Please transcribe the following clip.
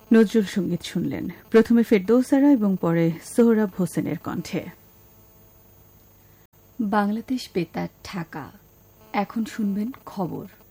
নজরুল সঙ্গীত শুনলেন, প্রথমে ফেরদৌসারা এবং পরে সোহরাব হোসেনের কণ্ঠে। বাংলাদেশ বেতার ঢাকা। এখন শুনবেন খবর।